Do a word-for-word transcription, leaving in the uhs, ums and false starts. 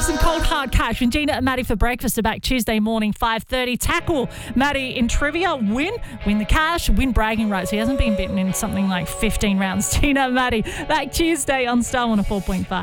some cold hard cash. And Gina and Maddie for breakfast are back Tuesday morning, five thirty. Tackle Maddie in trivia. Win. Win the cash. Win bragging rights. He hasn't been bitten in something like fifteen rounds. Gina and Maddie back Tuesday on Star one oh four point five.